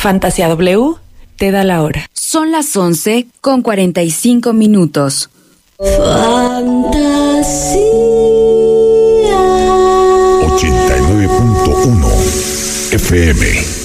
Fantasía W te da la hora. Son las 11:45. Fantasía 89.1 FM.